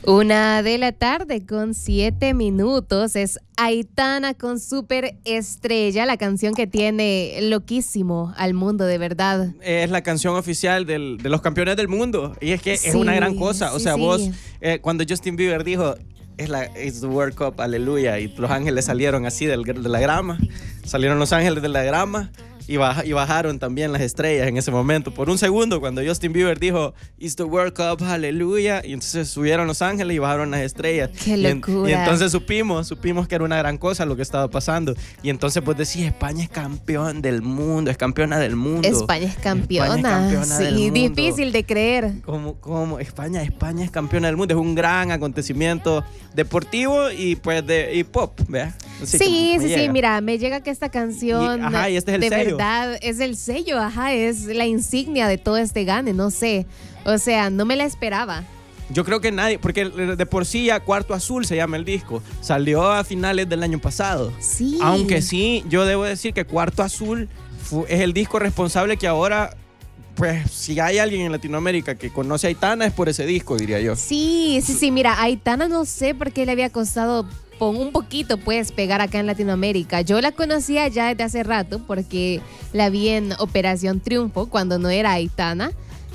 1:07 es Aitana con Superestrella, la canción que tiene loquísimo al mundo, de verdad. Es la canción oficial de los campeones del mundo. Y es que es una gran cosa. O sea, vos, cuando Justin Bieber dijo, it's the World Cup, aleluya, y los ángeles salieron así de la grama, salieron los ángeles de la grama. Y bajaron también las estrellas en ese momento. Por un segundo, cuando Justin Bieber dijo It's the World Cup, aleluya, y entonces subieron los ángeles y bajaron las estrellas. ¡Qué locura! Y entonces supimos que era una gran cosa lo que estaba pasando. Y entonces pues decís, España es campeón del mundo, es campeona del mundo. España es campeona del mundo. Difícil de creer. ¿Cómo? España es campeona del mundo. Es un gran acontecimiento deportivo y pues y pop, ¿verdad? Sí, mira, me llega que esta canción y este es el sello. Verdad, es el sello, es la insignia de todo este gane, no sé, o sea, no me la esperaba. Yo creo que nadie, porque de por sí ya Cuarto Azul se llama el disco, salió a finales del año pasado. Sí. Aunque sí, yo debo decir que Cuarto Azul es el disco responsable que ahora, pues si hay alguien en Latinoamérica que conoce a Aitana es por ese disco, diría yo. Sí, mira, Aitana no sé por qué le había costado un poquito puedes pegar acá en Latinoamérica. Yo la conocía ya desde hace rato porque la vi en Operación Triunfo cuando no era Aitana.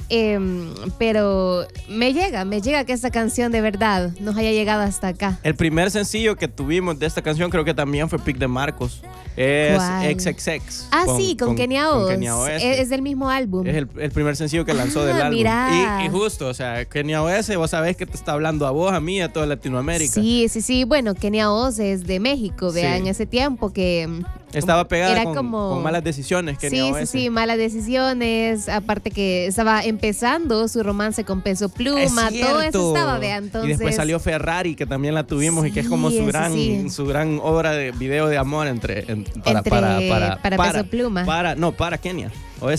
Pero me llega que esta canción de verdad nos haya llegado hasta acá. El primer sencillo que tuvimos de esta canción creo que también fue Pic de Marcos. Es XXX. Con Kenia Oz. Es del mismo álbum. Es el primer sencillo que lanzó del álbum. Mira. Y justo, o sea, Kenia Oz, vos sabés que te está hablando a vos, a mí, a toda Latinoamérica. Sí. Bueno, Kenia Oz es de México, vea, en ese tiempo que estaba pegada con malas decisiones. Kenia Oz. Sí, malas decisiones. Aparte que estaba empezando su romance con Peso Pluma, todo eso estaba, vea, entonces. Y después salió Ferrari, que también la tuvimos y que es como su gran obra de video de amor para Peso Pluma. Para Kenia.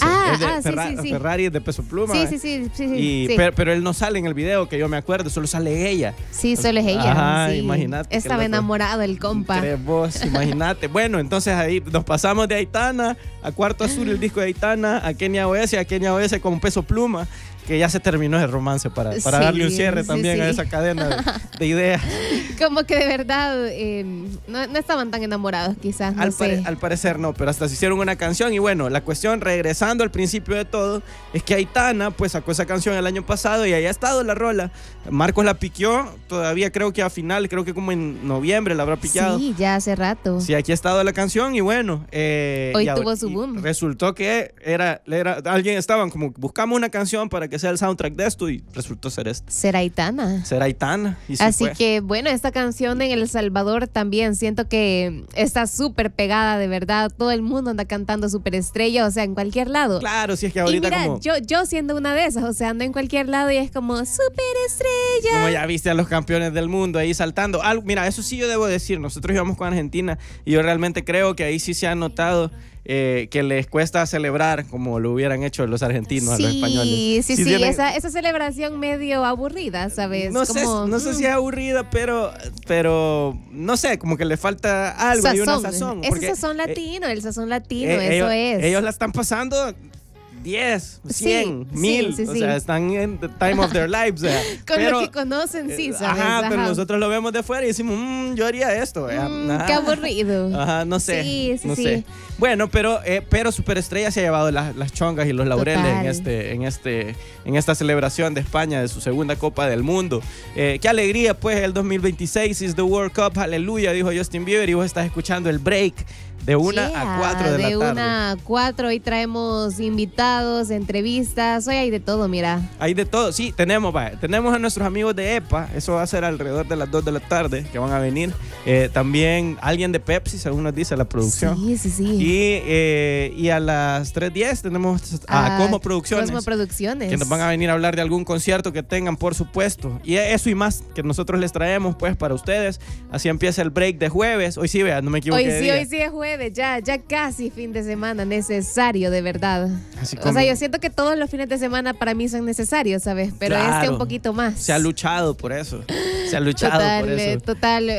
Ferrari es de Peso Pluma. Sí. Pero él no sale en el video, que yo me acuerdo, solo sale ella. Sí, solo es ella. Ajá, imagínate. Estaba enamorado el compa. Vos, imagínate. Bueno, entonces ahí nos pasamos de Aitana a Cuarto Azul, el disco de Aitana, a Kenia Oz con Peso Pluma, que ya se terminó el romance para darle un cierre también a esa cadena de ideas. Como que de verdad no estaban tan enamorados quizás, no sé. Al parecer no, pero hasta se hicieron una canción. Y bueno, la cuestión, regresando al principio de todo, es que Aitana pues sacó esa canción el año pasado y ahí ha estado la rola. Marcos la piqueó, todavía creo que creo que como en noviembre la habrá piqueado. Sí, ya hace rato. Sí, aquí ha estado la canción y bueno. Hoy tuvo su boom. Resultó que alguien estaban como, buscamos una canción para que sea el soundtrack de esto y resultó ser esta. Será Aitana. Y sí Así que bueno, esta canción en El Salvador también siento que está súper pegada, de verdad. Todo el mundo anda cantando Superestrella, o sea, en cualquier lado. Claro, si es que ahorita y mira, como... yo siendo una de esas, o sea, ando en cualquier lado y es como Superestrella. Como ya viste a los campeones del mundo ahí saltando. Mira, eso sí yo debo decir, nosotros íbamos con Argentina y yo realmente creo que ahí sí se ha notado que les cuesta celebrar como lo hubieran hecho los argentinos a los españoles. Sí, esa celebración medio aburrida, ¿sabes? No sé si es aburrida, pero no sé, como que le falta algo, sazón. Hay una sazón. El sazón latino, eso es. Ellos la están pasando 10, 100, 1000, o sea, están en the time of their lives. Con lo que conocen, ¿sabes? Pero nosotros lo vemos de fuera y decimos, yo haría esto. Qué aburrido. No sé. No sé. Bueno, pero Superestrella se ha llevado las chongas y los laureles en esta celebración de España de su segunda Copa del Mundo. Qué alegría, pues, el 2026 is the World Cup, aleluya, dijo Justin Bieber, y vos estás escuchando el break de 1 a 4 de la tarde. De 1 a 4, hoy traemos invitados, entrevistas, hoy hay de todo, mira. Hay de todo, sí, tenemos a nuestros amigos de EPA, eso va a ser alrededor de las 2 de la tarde, que van a venir. También alguien de Pepsi, según nos dice la producción. Sí. Y a las 3:10 tenemos a Cosmo Producciones. Que nos van a venir a hablar de algún concierto que tengan, por supuesto. Y eso y más que nosotros les traemos, pues, para ustedes. Así empieza el break de jueves. Hoy sí, vea, no me equivoqué. Hoy sí es jueves. Ya casi fin de semana necesario, de verdad. O sea, yo siento que todos los fines de semana para mí son necesarios, ¿sabes? Pero claro, un poquito más. Se ha luchado por eso. Se ha luchado por eso. Total,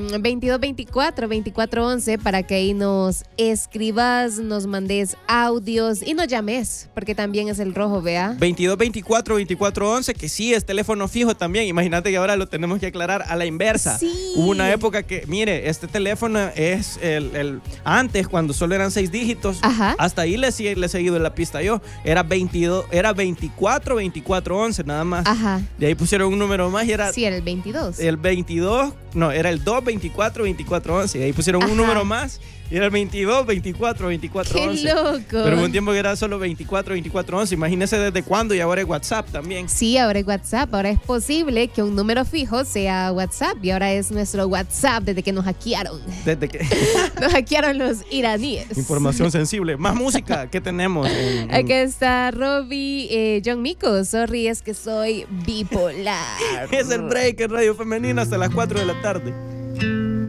2224-2411 para que ahí nos escribas, nos mandes audios y nos llames, porque también es el rojo, vea. 2224-2411, que sí es teléfono fijo también. Imagínate que ahora lo tenemos que aclarar a la inversa. Sí. Hubo una época que, mire, este teléfono es antes, cuando solo eran 6 dígitos. Ajá. Hasta ahí le he seguido en la pista yo. Era 24-2411 nada más. Ajá. De ahí pusieron un número más y era... Sí, era el 22. El 22, no, era el 224-2411. Y ahí pusieron un número más y era el 22-24-2411. ¡Qué loco! Pero hubo un tiempo que era solo 24-2411. Imagínese desde cuándo, y ahora es WhatsApp también. Sí, ahora es WhatsApp. Ahora es posible que un número fijo sea WhatsApp. Y ahora es nuestro WhatsApp desde que nos hackearon. Desde que... Nos hackearon los iraníes. Información sensible. Más música. ¿Qué tenemos? Aquí está Robbie, John Mico. Sorry, es que soy bipolar. Es el break en Radio Femenina hasta las 4 de la tarde.